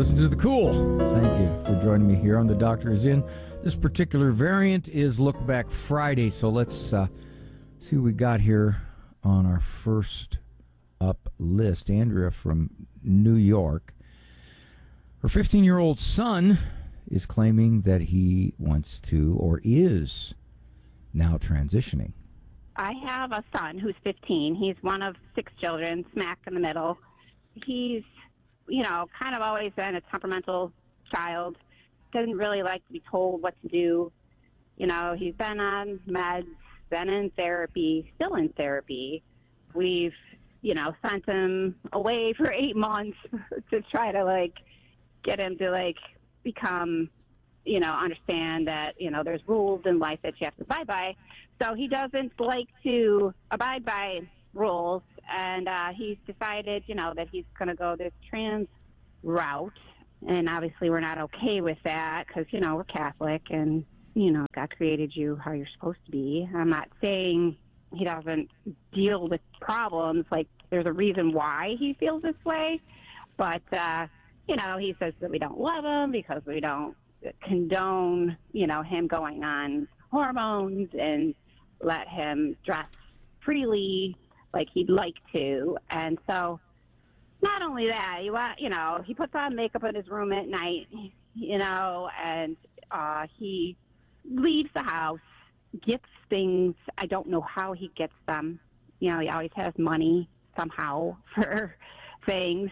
listen to The Cool. Thank you for joining me here on The Doctor Is In. This particular variant is Look Back Friday, so let's see what we got here on our first up list. Andrea from New York. Her 15-year-old son is claiming that he wants to or is now transitioning. I have a son who's 15. He's one of 6 children, smack in the middle. He's, kind of always been a temperamental child. Doesn't really like to be told what to do. He's been on meds, been in therapy, still in therapy. We've, sent him away for 8 months to try to, get him to, become, understand that, there's rules in life that you have to abide by. So he doesn't like to abide by rules, and he's decided, that he's going to go this trans route. And obviously we're not okay with that because, we're Catholic and, God created you how you're supposed to be. I'm not saying he doesn't deal with problems. There's a reason why he feels this way. But, he says that we don't love him because we don't condone, him going on hormones and let him dress freely like he'd like to. And so not only that, he puts on makeup in his room at night, and he leaves the house, gets things. I don't know how he gets them. He always has money somehow for things.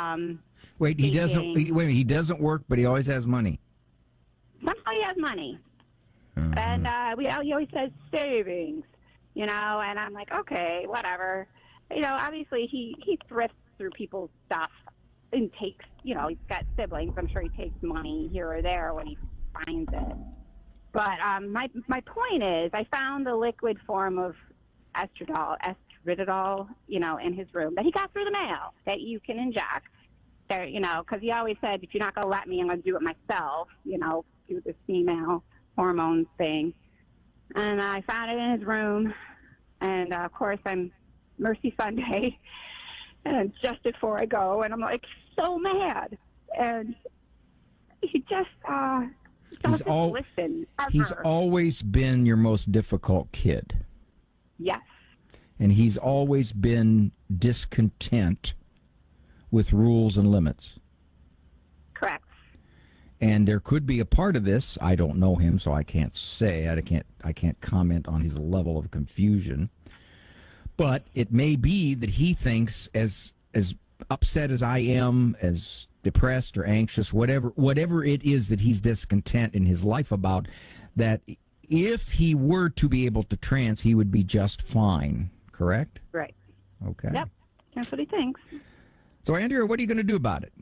He doesn't work, but he always has money. Somehow he has money. And he always says savings, and I'm like, okay, whatever. Obviously he thrifts through people's stuff and takes, he's got siblings. I'm sure he takes money here or there when he finds it. But my point is, I found the liquid form of estridiol, in his room that he got through the mail that you can inject. There, because he always said, if you're not going to let me, I'm going to do it myself, do this female hormone thing. And I found it in his room. And, of course, I'm Mercy Sunday and just before I go. And I'm, so mad. And he just doesn't listen ever. He's always been your most difficult kid. Yes. And he's always been discontent with rules and limits. Correct. And there could be a part of this. I don't know him, so I can't say. I can't comment on his level of confusion. But it may be that he thinks, as upset as I am, as depressed or anxious, whatever it is that he's discontent in his life about, that if he were to be able to trans, he would be just fine. Correct? Right. Okay. Yep. That's what he thinks. So, Andrea, what are you going to do about it?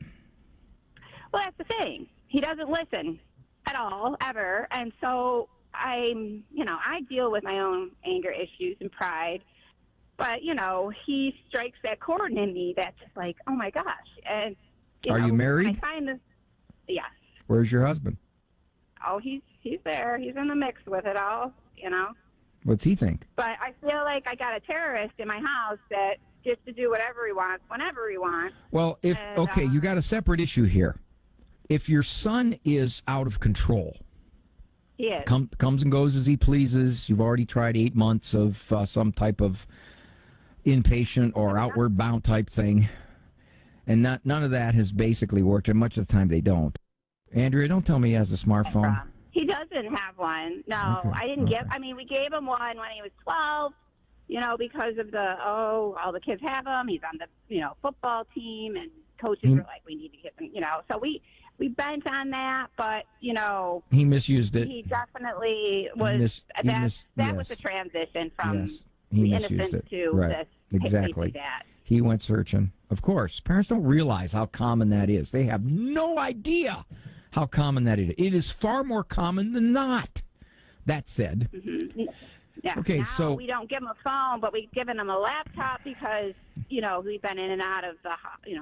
Well, that's the thing. He doesn't listen at all, ever. And so I deal with my own anger issues and pride. But, he strikes that chord in me that's just like, oh, my gosh. And are you married? I find this, yes. Where's your husband? Oh, he's there. He's in the mix with it all, What's he think? But I feel like I got a terrorist in my house that gets to do whatever he wants, whenever he wants. Well, you got a separate issue here. If your son is out of control, he is. Comes and goes as he pleases. You've already tried 8 months of some type of inpatient or outward bound type thing, and none of that has basically worked, and much of the time they don't. Andrea, don't tell me he has a smartphone. He doesn't have one. No, okay. I didn't we gave him one when he was 12, because of all the kids have them. He's on the, football team, and coaches were like, we need to get him, so we bent on that, but, he misused it. He definitely was, that was the transition from he the misused innocence it. to Right. this. Exactly. That. He went searching. Of course, parents don't realize how common that is. They have no idea how common that is. It is far more common than not. That said. Mm-hmm. Yeah. Okay, now so we don't give him a phone, but we've given him a laptop because, we've been in and out of the,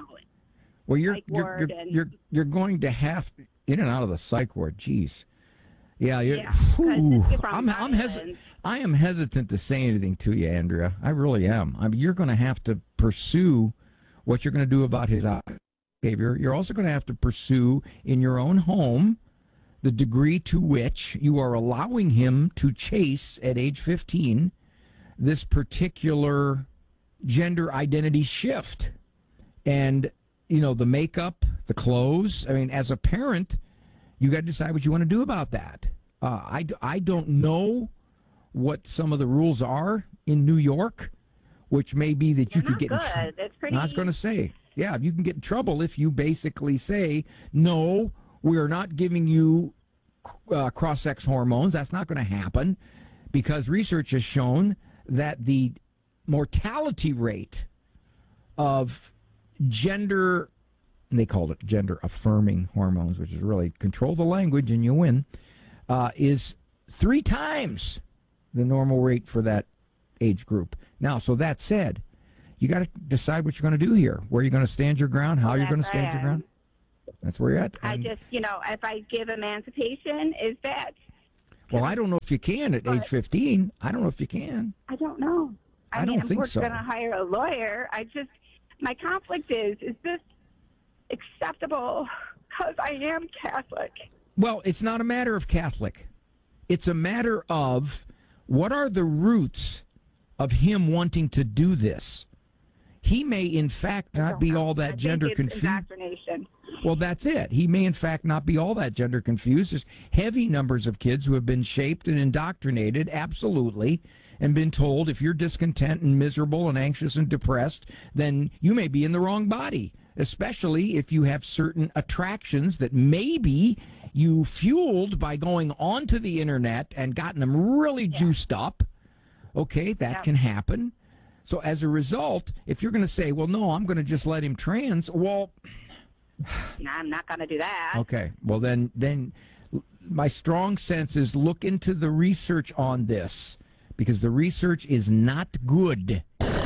well, you're going to have in and out of the psych ward. Jeez. Yeah, I am hesitant to say anything to you, Andrea. I really am. You're going to have to pursue what you're going to do about his behavior, you're also going to have to pursue in your own home the degree to which you are allowing him to chase at age 15 this particular gender identity shift. And, you know, the makeup, the clothes. I mean, as a parent, you got to decide what you want to do about that. I don't know what some of the rules are in New York, which may be that you could get in trouble. I was going to say, yeah, you can get in trouble if you basically say, no, we're not giving you cross-sex hormones. That's not going to happen, because research has shown that the mortality rate of gender, and they called it gender-affirming hormones, which is really control the language and you win, is 3 times the normal rate for that age group. Now, so that said, you got to decide what you're going to do here, where you're going to stand your ground, how you're going to stand your ground. That's where you're at. I just, if I give emancipation, is that? Well, I don't know if you can at age 15. I don't know if you can. I don't know. I mean, don't think so. We're going to hire a lawyer. My conflict is this acceptable? Because I am Catholic. Well, it's not a matter of Catholic. It's a matter of what are the roots of him wanting to do this. He may, in fact, not be all that gender confused. Indoctrination. Well, that's it. He may, in fact, not be all that gender confused. There's heavy numbers of kids who have been shaped and indoctrinated, absolutely, and been told if you're discontent and miserable and anxious and depressed, then you may be in the wrong body, especially if you have certain attractions that maybe you fueled by going onto the internet and gotten them really juiced up. Okay, that can happen. So as a result, if you're going to say, well, no, I'm going to just let him trans, well, no, I'm not going to do that. Okay, well, then my strong sense is look into the research on this, because the research is not good.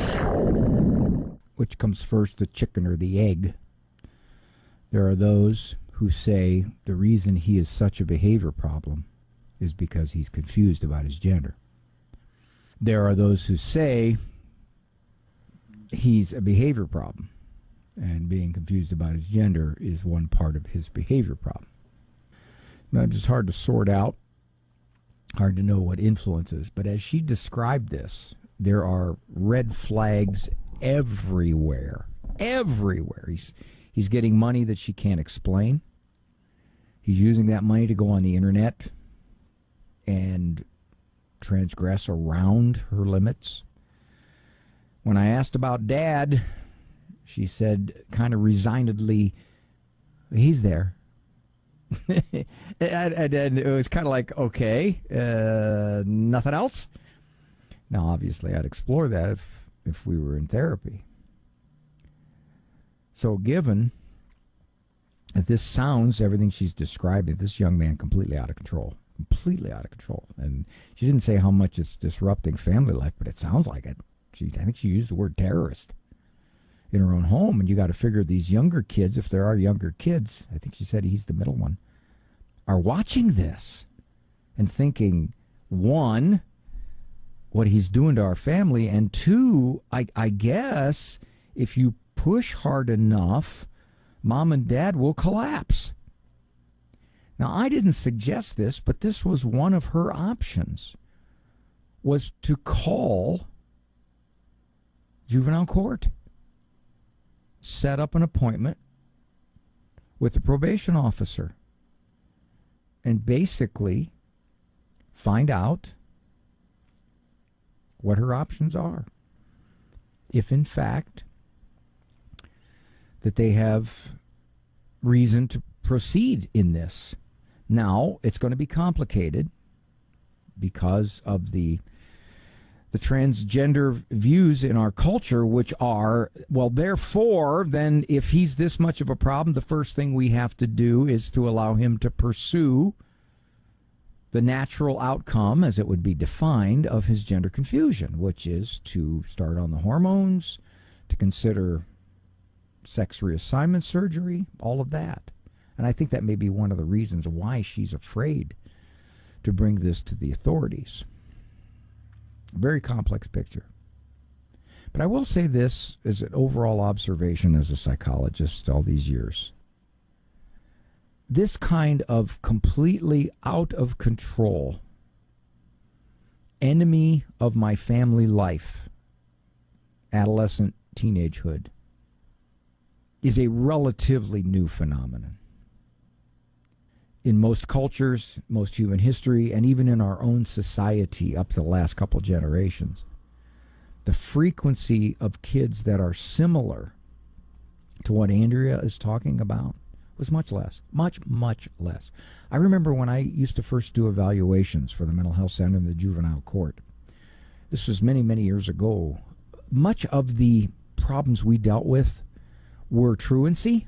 Which comes first, the chicken or the egg? There are those who say the reason he is such a behavior problem is because he's confused about his gender. There are those who say he's a behavior problem, and being confused about his gender is one part of his behavior problem. Now, it's just hard to sort out, hard to know what influences, but as she described this, there are red flags everywhere. Everywhere. He's getting money that she can't explain. He's using that money to go on the internet and transgress around her limits. When I asked about Dad, she said kind of resignedly, he's there. and it was kind of like, okay, nothing else? Now, obviously, I'd explore that if we were in therapy. So given that this sounds, everything she's describing, this young man completely out of control. And she didn't say how much it's disrupting family life, but it sounds like it. I think she used the word terrorist in her own home, and you got to figure these younger kids, if there are younger kids, I think she said he's the middle one, are watching this and thinking, one, what he's doing to our family, and two, I guess if you push hard enough, Mom and Dad will collapse. Now, I didn't suggest this, but this was one of her options, was to call juvenile court, set up an appointment with the probation officer, and basically find out what her options are. If, in fact, that they have reason to proceed in this. Now, it's going to be complicated because of the transgender views in our culture, which are, well, therefore, then if he's this much of a problem, the first thing we have to do is to allow him to pursue the natural outcome, as it would be defined, of his gender confusion, which is to start on the hormones, to consider sex reassignment surgery, all of that. And I think that may be one of the reasons why she's afraid to bring this to the authorities. Very complex picture. But I will say this as an overall observation as a psychologist all these years. This kind of completely out of control, enemy of my family life, adolescent teenagehood, is a relatively new phenomenon. In most cultures, most human history, and even in our own society up to the last couple generations, the frequency of kids that are similar to what Andrea is talking about was much less. Much, much less. I remember when I used to first do evaluations for the mental health center and the juvenile court. This was many, many years ago. Much of the problems we dealt with were truancy,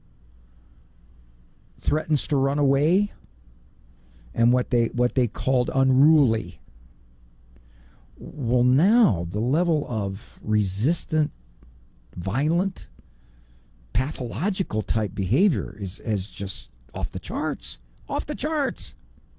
threatens to run away, and what they called unruly. Well, now the level of resistant, violent, pathological type behavior is just off the charts. Off the charts.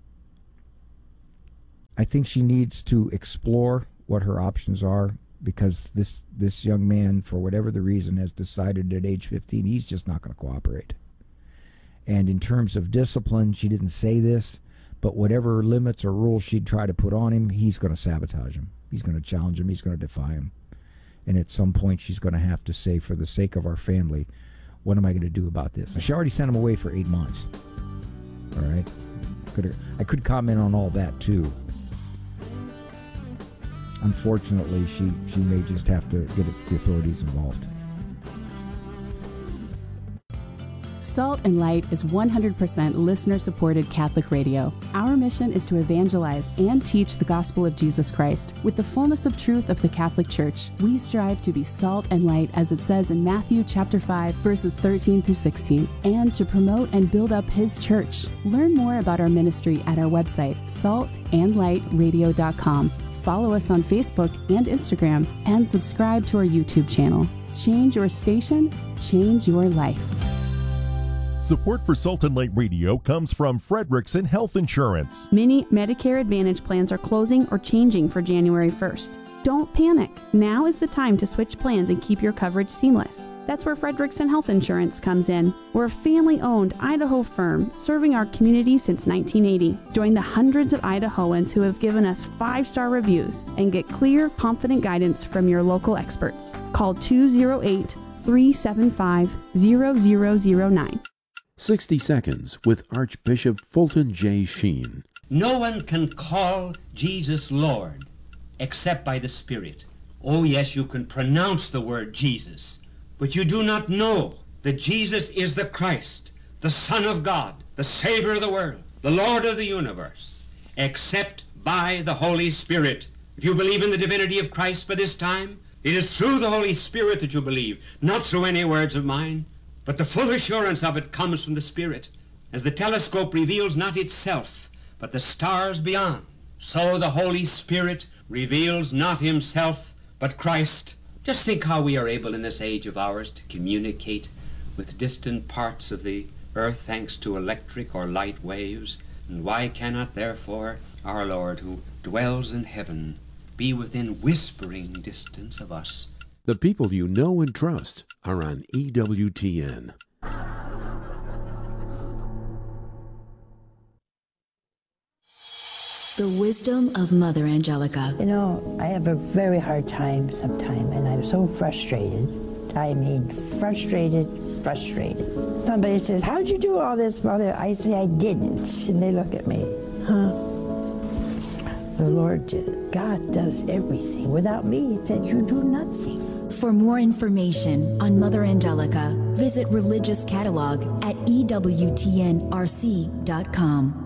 I think she needs to explore what her options are, because this young man, for whatever the reason, has decided at age 15 he's just not going to cooperate. And in terms of discipline, she didn't say this, but whatever limits or rules she'd try to put on him, he's going to sabotage him. He's going to challenge him. He's going to defy him. And at some point, she's going to have to say, for the sake of our family, what am I going to do about this? And she already sent him away for 8 months. All right? I could comment on all that, too. Unfortunately, she may just have to get the authorities involved. Salt and Light is 100% listener-supported Catholic radio. Our mission is to evangelize and teach the gospel of Jesus Christ. With the fullness of truth of the Catholic Church, we strive to be salt and light, as it says in Matthew chapter 5, verses 13 through 16, and to promote and build up His church. Learn more about our ministry at our website, saltandlightradio.com. Follow us on Facebook and Instagram, and subscribe to our YouTube channel. Change your station, change your life. Support for Salt and Light Radio comes from Fredrickson Health Insurance. Many Medicare Advantage plans are closing or changing for January 1st. Don't panic. Now is the time to switch plans and keep your coverage seamless. That's where Fredrickson Health Insurance comes in. We're a family-owned Idaho firm serving our community since 1980. Join the hundreds of Idahoans who have given us 5-star reviews and get clear, confident guidance from your local experts. Call 208-375-0009. 60 Seconds with Archbishop Fulton J. Sheen. No one can call Jesus Lord except by the Spirit. Oh, yes, you can pronounce the word Jesus, but you do not know that Jesus is the Christ, the Son of God, the Savior of the world, the Lord of the universe, except by the Holy Spirit. If you believe in the divinity of Christ by this time, it is through the Holy Spirit that you believe, not through any words of mine. But the full assurance of it comes from the Spirit. As the telescope reveals not itself, but the stars beyond, so the Holy Spirit reveals not himself, but Christ. Just think how we are able in this age of ours to communicate with distant parts of the earth thanks to electric or light waves. And why cannot, therefore, our Lord, who dwells in heaven, be within whispering distance of us? The people you know and trust are on EWTN. The wisdom of Mother Angelica. You know, I have a very hard time sometimes, and I'm so frustrated. I mean, frustrated. Somebody says, how'd you do all this, Mother? I say, I didn't. And they look at me, huh? The Lord did it. God does everything. Without me, He said, you do nothing. For more information on Mother Angelica, visit Religious Catalog at EWTNRC.com.